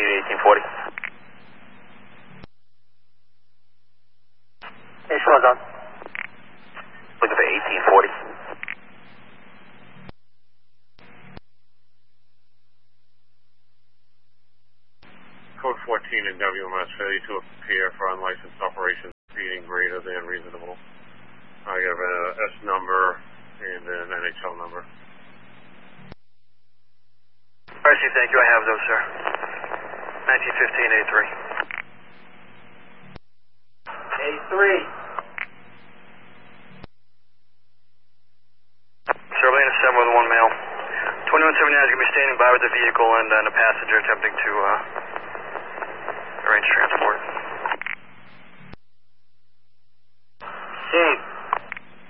need 1840. Hey, Sean's on. Looking for 1840. Code 14 in WMS, failure to appear for unlicensed operations, speeding greater than reasonable. I have a S number and an NHL number. RC, thank you. I have those, sir. 1915 A3. A3. Sir, Lane 7 with one male. 2179 is going to be standing by with the vehicle and a passenger attempting to arrange transport. Chief.